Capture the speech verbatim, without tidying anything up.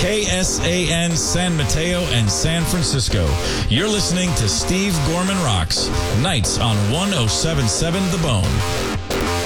K S A N San Mateo and San Francisco. You're listening to Steve Gorman Rocks, nights on one oh seven point seven The Bone.